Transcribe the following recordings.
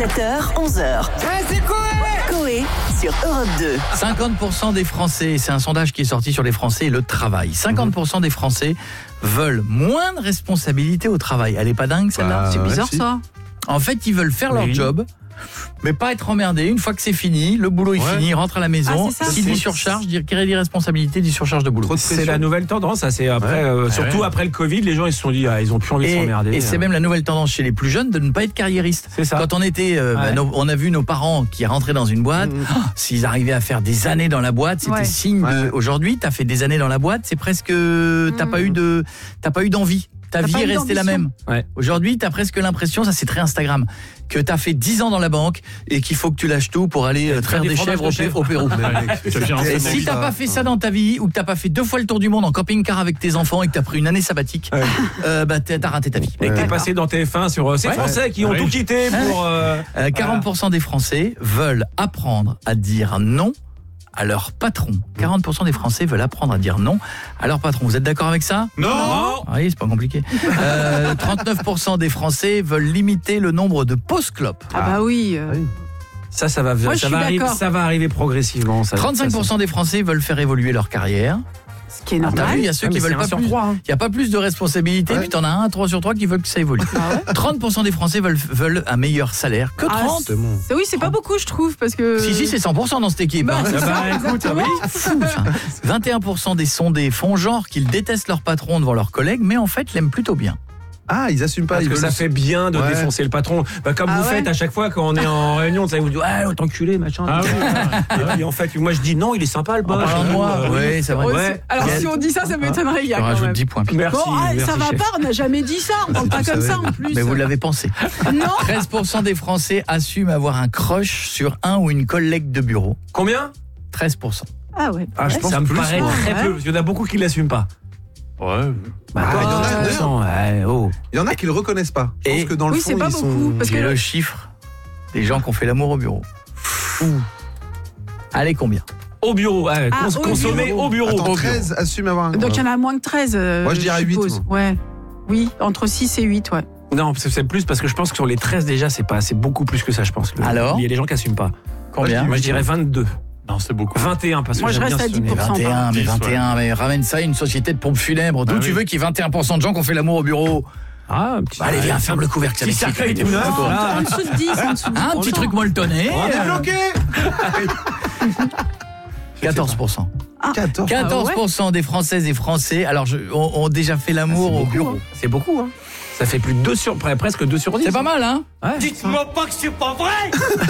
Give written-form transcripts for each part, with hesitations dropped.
7h, 11h. C'est Coé sur Europe 2. 50% des Français, c'est un sondage qui est sorti sur les Français et le travail. 50% des Français veulent moins de responsabilités au travail. Elle est pas dingue celle-là? C'est bizarre ça. En fait, ils veulent faire leur job, mais pas être emmerdés. Une fois que c'est fini, le boulot est fini, ils rentrent à la maison. Qui dit surcharge, qui dit responsabilité, dit surcharge de boulot. C'est la nouvelle tendance, ça, c'est après, surtout après le Covid, les gens ils se sont dit, ils ont plus envie de s'emmerder. Et c'est même la nouvelle tendance chez les plus jeunes de ne pas être carriériste. C'est ça. Quand on était, on a vu nos parents qui rentraient dans une boîte, s'ils arrivaient à faire des années dans la boîte, c'était signe de. Aujourd'hui, t'as fait des années dans la boîte, c'est presque, t'as pas eu d'envie. Ta vie est restée la même. Aujourd'hui, t'as presque l'impression, ça c'est très Instagram, que t'as fait 10 ans dans la banque et qu'il faut que tu lâches tout pour aller traire des chèvres au Pérou. Et si t'as pas fait ça dans ta vie, ou que t'as pas fait 2 fois le tour du monde en camping-car avec tes enfants et que t'as pris une année sabbatique, t'as raté ta vie. Et que t'es passé dans TF1 sur ces Français qui ont tout quitté pour... 40% des Français veulent apprendre à dire non à leur patron. 40% des Français veulent apprendre à dire non à leur patron. Vous êtes d'accord avec ça? Non. Oui, c'est pas compliqué. 39% des Français veulent limiter le nombre de pauses clopes. Ah bah oui. Ça va arriver progressivement. 35% des Français veulent faire évoluer leur carrière. Ce qui est normal. Il y a ceux qui veulent pas plus. Il y a pas plus de responsabilités, puis t'en as un 3 sur 3 qui veulent que ça évolue. 30% des Français veulent un meilleur salaire. Que 30. Oui, c'est pas beaucoup, je trouve, parce que. Si, c'est 100% dans cette équipe. Écoute, fou, ça. 21% des sondés font genre qu'ils détestent leur patron devant leurs collègues, mais en fait l'aiment plutôt bien. Ah, ils assument pas. Parce que ça fait bien de défoncer le patron. Comme vous faites à chaque fois quand on est en réunion, vous dites t'enculé, machin. Et puis en fait, moi je dis non, il est sympa le boss. Oui, c'est vrai. Alors si on dit ça m'étonnerait. Je rajoute 10 points. Merci. Ça va pas, on n'a jamais dit ça. On parle pas comme ça en plus. Mais vous l'avez pensé. Non. 13% des Français assument avoir un crush sur un ou une collègue de bureau. Combien? 13%. Ah ouais. Je pense ça me paraît très peu, parce qu'il y en a beaucoup qui l'assument pas. Il y en a qui le reconnaissent pas. Je pense que dans le fond, c'est pas ils beaucoup, parce Et le chiffre des gens qui ont fait l'amour au bureau. Allez, combien? Au bureau, consommer au bureau. Attends, 13 assument avoir un. Donc il y en a moins que 13. Moi je dirais 8. Ouais. Oui, entre 6 et 8, ouais. Non, c'est plus parce que je pense que sur les 13 déjà, c'est beaucoup plus que ça, je pense. Alors il y a des gens qui assument pas. Combien? Moi je dirais 22. Non, c'est beaucoup. 21 parce que moi je reste à 10%. 21, mais ramène ça à une société de pompes funèbres. D'où tu veux qu'il y ait 21% de gens qui ont fait l'amour au bureau? Allez, viens, ferme le couvercle. Si ça fait tout En dessous de 10, un petit truc molletonné. On est bloqué. 14%. 14% des Françaises et Français ont déjà fait l'amour au bureau. C'est beaucoup, hein. Ça fait presque 2 sur 10. C'est pas mal, hein. Dites-moi pas que c'est pas vrai.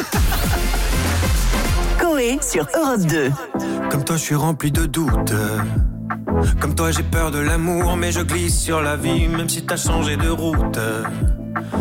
Coé sur Europe 2. Comme toi je suis rempli de doutes. Comme toi j'ai peur de l'amour, mais je glisse sur la vie même si t'as changé de route.